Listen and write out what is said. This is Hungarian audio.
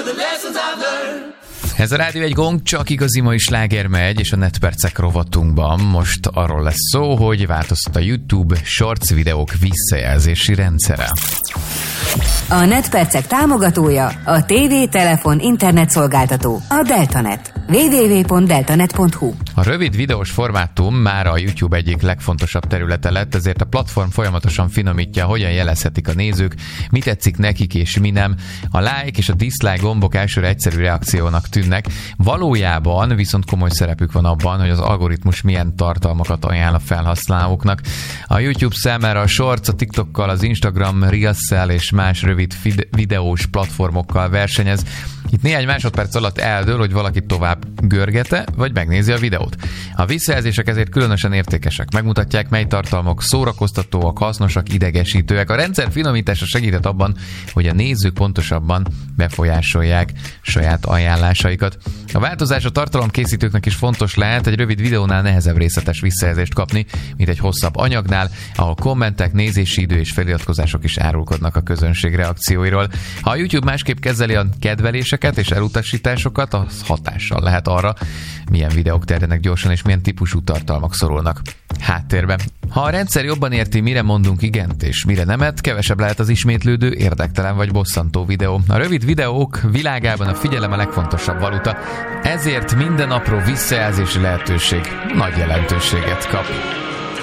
Ez a Rádió egy Gong, csak igazi mai sláger megy, és a Netpercek rovatunkban most arról lesz szó, hogy változott a YouTube Shorts videók visszajelzési rendszere. A Netpercek támogatója a TV, telefon, internet szolgáltató, a Deltanet. www.deltanet.hu. A rövid videós formátum már a YouTube egyik legfontosabb területe lett, ezért a platform folyamatosan finomítja, hogyan jelezhetik a nézők, mi tetszik nekik és mi nem. A like és a dislike gombok elsőre egyszerű reakciónak tűnnek, valójában viszont komoly szerepük van abban, hogy az algoritmus milyen tartalmakat ajánl a felhasználóknak. A YouTube számára a Shorts a TikTokkal, az Instagram Reels-szel és más rövid videós platformokkal versenyez. Itt néhány másodperc alatt eldől, hogy valaki tovább görgete, vagy megnézi a videót. A visszajelzések ezért különösen értékesek. Megmutatják, mely tartalmak szórakoztatóak, hasznosak, idegesítőek. A rendszer finomítása segített abban, hogy a nézők pontosabban befolyásolják saját ajánlásaikat. A változás a tartalomkészítőknek is fontos lehet, egy rövid videónál nehezebb részletes visszajelzést kapni, mint egy hosszabb anyagnál, ahol kommentek, nézési idő és feliratkozások is árulkodnak a közönség reakcióiról. Ha a YouTube másképp kezeli a kedveléseket és elutasításokat, az hatással lehet arra, milyen videók terjednek gyorsan és milyen típusú tartalmak szorulnak háttérbe. Ha a rendszer jobban érti, mire mondunk igent és mire nemet, kevesebb lehet az ismétlődő, érdektelen vagy bosszantó videó. A rövid videók világában a figyelem a legfontosabb valuta, ezért minden apró visszajelzési lehetőség nagy jelentőséget kap.